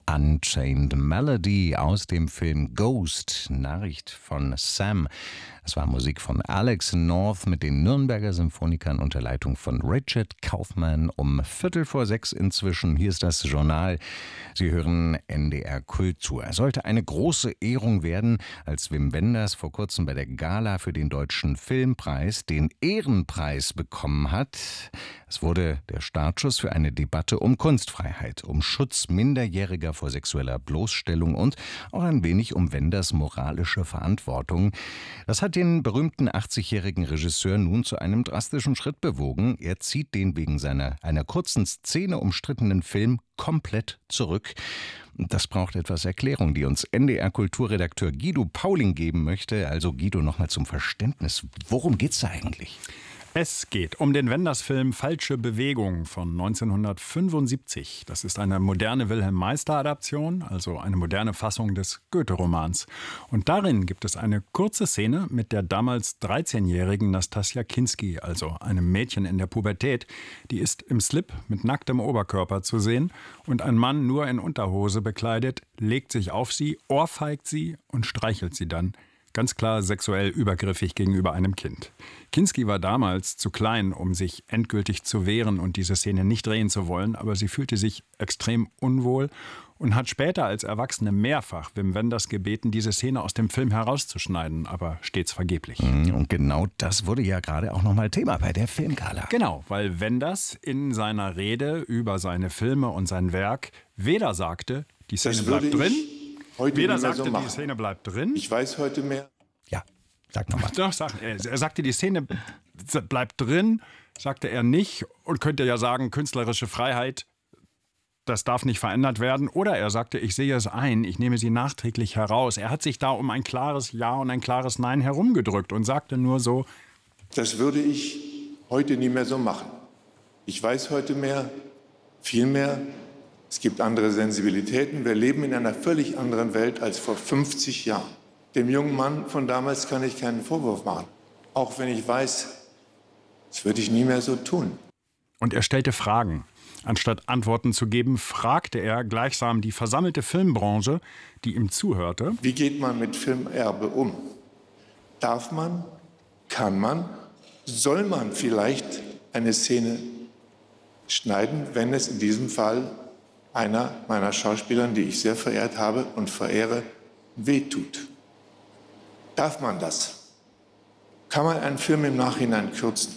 Unchained Melody aus dem Film Ghost, Nachricht von Sam. Es war Musik von Alex North mit den Nürnberger Symphonikern unter Leitung von Richard Kaufmann um 5:45 inzwischen. Hier ist das Journal. Sie hören NDR Kultur. Es sollte eine große Ehrung werden, als Wim Wenders vor kurzem bei der Gala für den Deutschen Filmpreis den Ehrenpreis bekommen hat. Es wurde der Startschuss für eine Debatte um Kunstfreiheit, um Schutz Minderjähriger vor sexueller Bloßstellung und auch ein wenig um Wenders moralische Verantwortung. Das hat den berühmten 80-jährigen Regisseur nun zu einem drastischen Schritt bewogen. Er zieht den wegen einer kurzen Szene umstrittenen Film komplett zurück. Das braucht etwas Erklärung, die uns NDR-Kulturredakteur Guido Pauling geben möchte. Also Guido, nochmal zum Verständnis. Worum geht's da eigentlich? Es geht um den Wenders-Film Falsche Bewegung von 1975. Das ist eine moderne Wilhelm-Meister-Adaption, also eine moderne Fassung des Goethe-Romans. Und darin gibt es eine kurze Szene mit der damals 13-jährigen Nastassja Kinski, also einem Mädchen in der Pubertät. Die ist im Slip mit nacktem Oberkörper zu sehen und ein Mann nur in Unterhose bekleidet, legt sich auf sie, ohrfeigt sie und streichelt sie dann. Ganz klar sexuell übergriffig gegenüber einem Kind. Kinski war damals zu klein, um sich endgültig zu wehren und diese Szene nicht drehen zu wollen, aber sie fühlte sich extrem unwohl und hat später als Erwachsene mehrfach Wim Wenders gebeten, diese Szene aus dem Film herauszuschneiden, aber stets vergeblich. Und genau das wurde ja gerade auch nochmal Thema bei der Filmgala. Genau, weil Wenders in seiner Rede über seine Filme und sein Werk weder sagte, die Szene bleibt drin, weder sagte, die Szene bleibt drin. Ich weiß heute mehr. Ja, sag nochmal. Doch, er sagte, die Szene bleibt drin, sagte er nicht und könnte ja sagen, künstlerische Freiheit, das darf nicht verändert werden. Oder er sagte, ich sehe es ein, ich nehme sie nachträglich heraus. Er hat sich da um ein klares Ja und ein klares Nein herumgedrückt und sagte nur so: Das würde ich heute nie mehr so machen. Ich weiß heute mehr, viel mehr. Es gibt andere Sensibilitäten. Wir leben in einer völlig anderen Welt als vor 50 Jahren. Dem jungen Mann von damals kann ich keinen Vorwurf machen. Auch wenn ich weiß, das würde ich nie mehr so tun. Und er stellte Fragen. Anstatt Antworten zu geben, fragte er gleichsam die versammelte Filmbranche, die ihm zuhörte. Wie geht man mit Filmerbe um? Darf man, kann man, soll man vielleicht eine Szene schneiden, wenn es in diesem Fall einer meiner Schauspielern, die ich sehr verehrt habe und verehre, wehtut? Darf man das? Kann man einen Film im Nachhinein kürzen?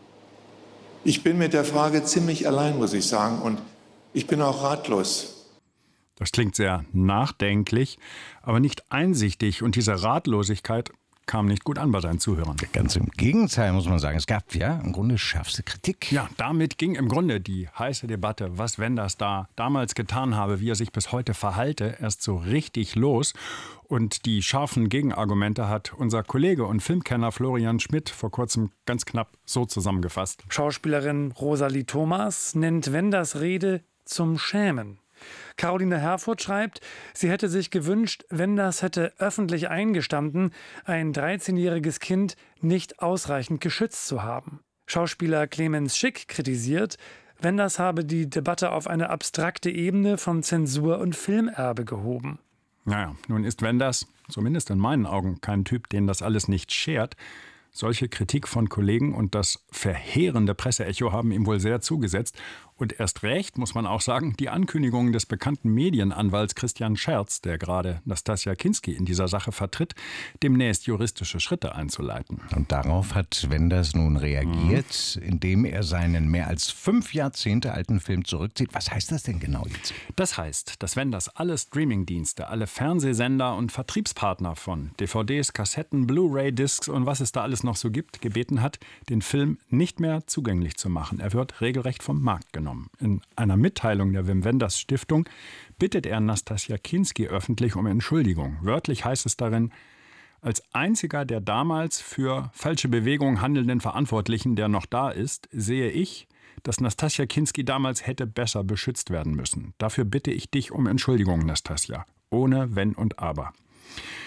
Ich bin mit der Frage ziemlich allein, muss ich sagen, und ich bin auch ratlos. Das klingt sehr nachdenklich, aber nicht einsichtig, und diese Ratlosigkeit kam nicht gut an bei seinen Zuhörern. Ganz im Gegenteil, muss man sagen. Es gab ja im Grunde scharfste Kritik. Ja, damit ging im Grunde die heiße Debatte, was Wenders da damals getan habe, wie er sich bis heute verhalte, erst so richtig los. Und die scharfen Gegenargumente hat unser Kollege und Filmkenner Florian Schmidt vor kurzem ganz knapp so zusammengefasst. Schauspielerin Rosalie Thomas nennt Wenders Rede zum Schämen. Caroline Herfurth schreibt, sie hätte sich gewünscht, Wenders hätte öffentlich eingestanden, ein 13-jähriges Kind nicht ausreichend geschützt zu haben. Schauspieler Clemens Schick kritisiert, Wenders habe die Debatte auf eine abstrakte Ebene von Zensur und Filmerbe gehoben. Naja, nun ist Wenders, zumindest in meinen Augen, kein Typ, den das alles nicht schert. Solche Kritik von Kollegen und das verheerende Presseecho haben ihm wohl sehr zugesetzt. Und erst recht, muss man auch sagen, die Ankündigungen des bekannten Medienanwalts Christian Scherz, der gerade Nastassja Kinski in dieser Sache vertritt, demnächst juristische Schritte einzuleiten. Und darauf hat Wenders nun reagiert, indem er seinen mehr als 5 Jahrzehnte alten Film zurückzieht. Was heißt das denn genau jetzt? Das heißt, dass Wenders alle Streamingdienste, alle Fernsehsender und Vertriebspartner von DVDs, Kassetten, Blu-ray-Discs und was es da alles noch so gibt, gebeten hat, den Film nicht mehr zugänglich zu machen. Er wird regelrecht vom Markt genommen. In einer Mitteilung der Wim Wenders Stiftung bittet er Nastassja Kinski öffentlich um Entschuldigung. Wörtlich heißt es darin: Als einziger der damals für falsche Bewegung handelnden Verantwortlichen, der noch da ist, sehe ich, dass Nastassja Kinski damals hätte besser beschützt werden müssen. Dafür bitte ich dich um Entschuldigung, Nastassja. Ohne Wenn und Aber.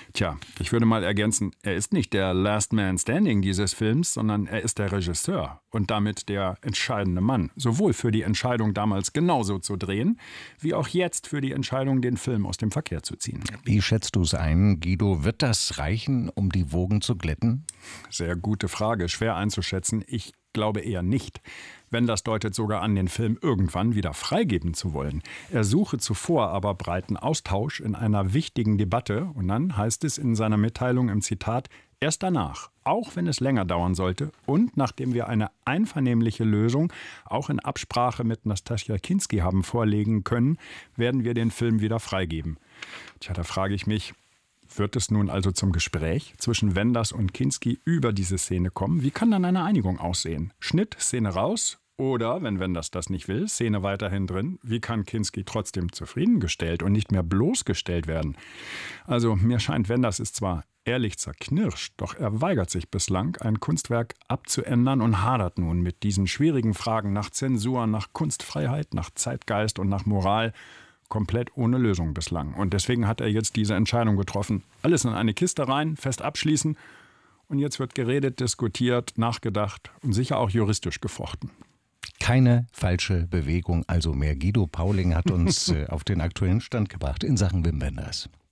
Tja, ich würde mal ergänzen, er ist nicht der Last Man Standing dieses Films, sondern er ist der Regisseur und damit der entscheidende Mann. Sowohl für die Entscheidung, damals genauso zu drehen, wie auch jetzt für die Entscheidung, den Film aus dem Verkehr zu ziehen. Wie schätzt du es ein, Guido? Wird das reichen, um die Wogen zu glätten? Sehr gute Frage, schwer einzuschätzen. Ich glaube eher nicht. Wenders deutet sogar an, den Film irgendwann wieder freigeben zu wollen. Er suche zuvor aber breiten Austausch in einer wichtigen Debatte. Und dann heißt es in seiner Mitteilung im Zitat, erst danach, auch wenn es länger dauern sollte und nachdem wir eine einvernehmliche Lösung auch in Absprache mit Nastassja Kinski haben vorlegen können, werden wir den Film wieder freigeben. Tja, da frage ich mich, wird es nun also zum Gespräch zwischen Wenders und Kinski über diese Szene kommen? Wie kann dann eine Einigung aussehen? Schnitt, Szene raus? Oder, wenn Wenders das nicht will, Szene weiterhin drin, wie kann Kinski trotzdem zufriedengestellt und nicht mehr bloßgestellt werden? Also mir scheint, Wenders ist zwar ehrlich zerknirscht, doch er weigert sich bislang, ein Kunstwerk abzuändern und hadert nun mit diesen schwierigen Fragen nach Zensur, nach Kunstfreiheit, nach Zeitgeist und nach Moral, komplett ohne Lösung bislang. Und deswegen hat er jetzt diese Entscheidung getroffen. Alles in eine Kiste rein, fest abschließen. Und jetzt wird geredet, diskutiert, nachgedacht und sicher auch juristisch gefochten. Keine falsche Bewegung, also mehr. Guido Pauling hat uns auf den aktuellen Stand gebracht in Sachen Wim Wenders.